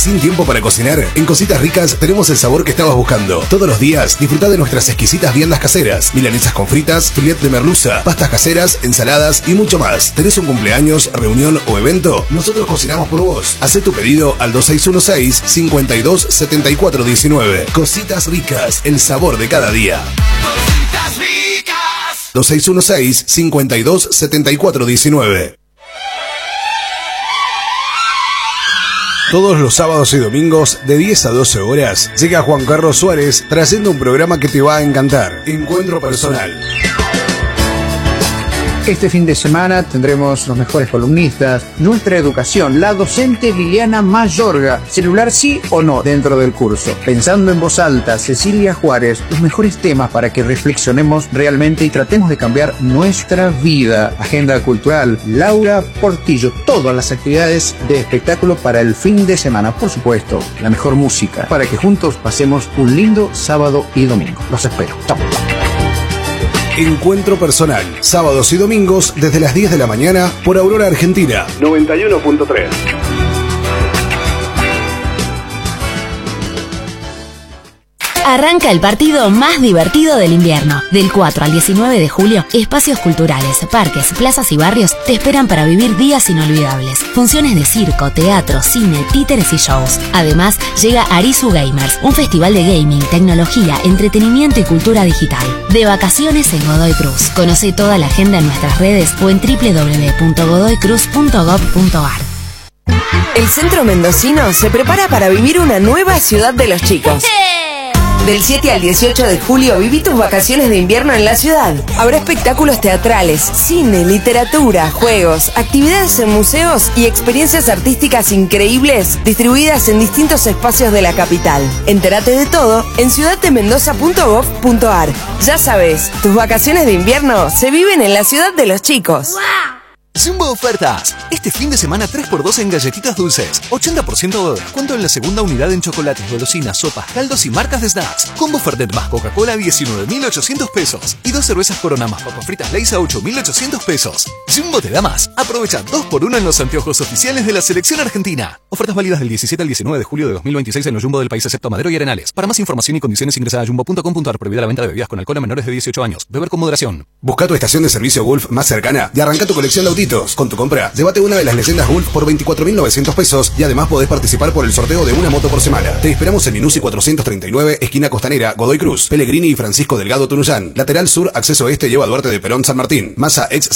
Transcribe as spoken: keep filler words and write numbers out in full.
sin tiempo para cocinar? En Cositas Ricas tenemos el sabor que estabas buscando. Todos los días disfruta de nuestras exquisitas viandas caseras, milanesas con fritas, filet de merluza, pastas caseras, ensaladas y mucho más. ¿Tenés un cumpleaños, reunión o evento? Nosotros cocinamos por vos. Hacé tu pedido al dos seis uno seis, cinco dos siete cuatro uno nueve. Cositas Ricas, el sabor de cada día. Cositas Ricas. dos seis uno seis, cinco dos siete cuatro uno nueve. Todos los sábados y domingos de diez a doce horas llega Juan Carlos Suárez trayendo un programa que te va a encantar. Encuentro Personal. Este fin de semana tendremos los mejores columnistas, nuestra educación, la docente Liliana Mayorga, celular sí o no dentro del curso. Pensando en voz alta, Cecilia Juárez, los mejores temas para que reflexionemos realmente y tratemos de cambiar nuestra vida. Agenda cultural, Laura Portillo, todas las actividades de espectáculo para el fin de semana. Por supuesto, la mejor música, para que juntos pasemos un lindo sábado y domingo. Los espero. Chau. Encuentro Personal, sábados y domingos desde las diez de la mañana por Aurora Argentina noventa y uno punto tres. Arranca el partido más divertido del invierno. Del cuatro al diecinueve de julio, espacios culturales, parques, plazas y barrios te esperan para vivir días inolvidables. Funciones de circo, teatro, cine, títeres y shows. Además, llega Arizu Gamers, un festival de gaming, tecnología, entretenimiento y cultura digital. De vacaciones en Godoy Cruz. Conoce toda la agenda en nuestras redes o en doble u doble u doble u punto godoy cruz punto gob punto ar. El Centro Mendocino se prepara para vivir una nueva ciudad de los chicos. Del siete al dieciocho de julio viví tus vacaciones de invierno en la ciudad. Habrá espectáculos teatrales, cine, literatura, juegos, actividades en museos y experiencias artísticas increíbles distribuidas en distintos espacios de la capital. Entérate de todo en ciudad de mendoza punto gob punto ar. Ya sabes, tus vacaciones de invierno se viven en la ciudad de los chicos. ¡Wow! Jumbo Ofertas. Este fin de semana tres por dos en galletitas dulces. ochenta por ciento de descuento en la segunda unidad en chocolates, golosinas, sopas, caldos y marcas de snacks. Combo Fernet más Coca-Cola a diecinueve mil ochocientos pesos. Y dos cervezas Corona más papas fritas Lay's a ocho mil ochocientos pesos. Jumbo te da más. Aprovecha dos por uno en los anteojos oficiales de la selección argentina. Ofertas válidas del diecisiete al diecinueve de julio de dos mil veintiséis en los Jumbo del país excepto Madero y Arenales. Para más información y condiciones ingresa a jumbo punto com punto ar. Prohibida la venta de bebidas con alcohol a menores de dieciocho años. Beber con moderación. Busca tu estación de servicio Gulf más cercana y arranca tu colección de autitos. Con tu compra, llévate una de las leyendas Gulf por veinticuatro mil novecientos pesos y además podés participar por el sorteo de una moto por semana. Te esperamos en Minusi cuatrocientos treinta y nueve, esquina Costanera, Godoy Cruz, Pellegrini y Francisco Delgado Tunuyán. Lateral sur, acceso este, lleva a Duarte de Perón San Martín. Masa ex